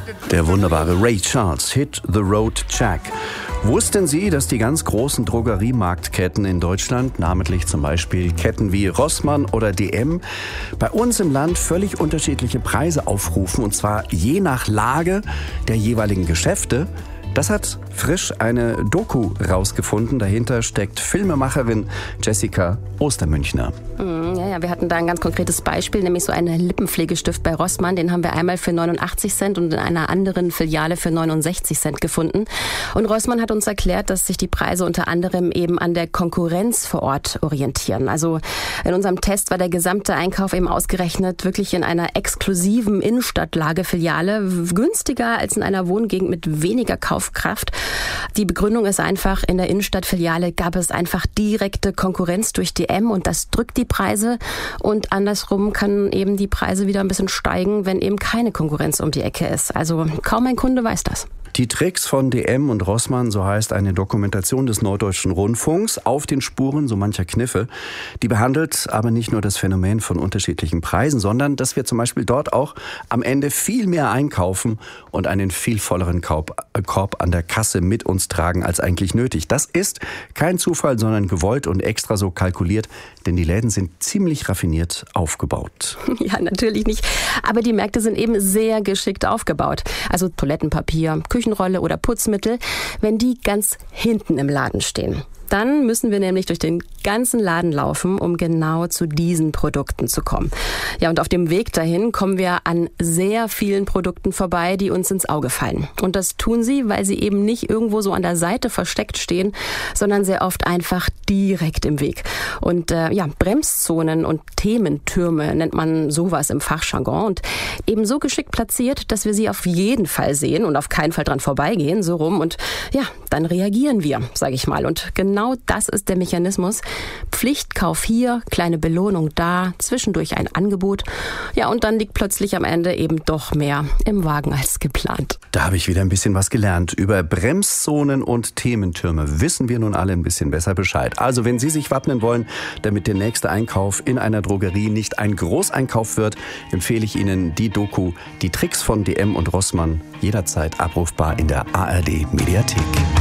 Der wunderbare Ray Charles, Hit the Road Jack. Wussten Sie, dass die ganz großen Drogeriemarktketten in Deutschland, namentlich zum Beispiel Ketten wie Rossmann oder DM, bei uns im Land völlig unterschiedliche Preise aufrufen, und zwar je nach Lage der jeweiligen Geschäfte? Das hat frisch eine Doku rausgefunden. Dahinter steckt Filmemacherin Jessica Ostermünchner. Ja, wir hatten da ein ganz konkretes Beispiel, nämlich so einen Lippenpflegestift bei Rossmann. Den haben wir einmal für 89 Cent und in einer anderen Filiale für 69 Cent gefunden. Und Rossmann hat uns erklärt, dass sich die Preise unter anderem eben an der Konkurrenz vor Ort orientieren. Also in unserem Test war der gesamte Einkauf eben ausgerechnet wirklich in einer exklusiven Innenstadtlagefiliale günstiger als in einer Wohngegend mit weniger Kaufkraft. Die Begründung ist einfach, in der Innenstadtfiliale gab es einfach direkte Konkurrenz durch DM und das drückt die Preise, und andersrum kann eben die Preise wieder ein bisschen steigen, wenn eben keine Konkurrenz um die Ecke ist. Also kaum ein Kunde weiß das. Die Tricks von DM und Rossmann, so heißt eine Dokumentation des Norddeutschen Rundfunks, auf den Spuren so mancher Kniffe. Die behandelt aber nicht nur das Phänomen von unterschiedlichen Preisen, sondern dass wir zum Beispiel dort auch am Ende viel mehr einkaufen und einen viel volleren Korb an der Kasse mit uns tragen als eigentlich nötig. Das ist kein Zufall, sondern gewollt und extra so kalkuliert, denn die Läden sind ziemlich raffiniert aufgebaut. Ja, natürlich nicht. Aber die Märkte sind eben sehr geschickt aufgebaut. Also Toilettenpapier, Küchenrolle oder Putzmittel, wenn die ganz hinten im Laden stehen. Dann müssen wir nämlich durch den ganzen Laden laufen, um genau zu diesen Produkten zu kommen. Ja, und auf dem Weg dahin kommen wir an sehr vielen Produkten vorbei, die uns ins Auge fallen. Und das tun sie, weil sie eben nicht irgendwo so an der Seite versteckt stehen, sondern sehr oft einfach direkt im Weg. Und Bremszonen und Thementürme nennt man sowas im Fachjargon. Und eben so geschickt platziert, dass wir sie auf jeden Fall sehen und auf keinen Fall dran vorbeigehen, so rum. Und ja, dann reagieren wir, sage ich mal. Und genau das ist der Mechanismus. Pflichtkauf hier, kleine Belohnung da, zwischendurch ein Angebot. Ja, und dann liegt plötzlich am Ende eben doch mehr im Wagen als geplant. Da habe ich wieder ein bisschen was gelernt. Über Bremszonen und Thementürme wissen wir nun alle ein bisschen besser Bescheid. Also wenn Sie sich wappnen wollen, damit der nächste Einkauf in einer Drogerie nicht ein Großeinkauf wird, empfehle ich Ihnen die Doku, die Tricks von DM und Rossmann, jederzeit abrufbar in der ARD Mediathek.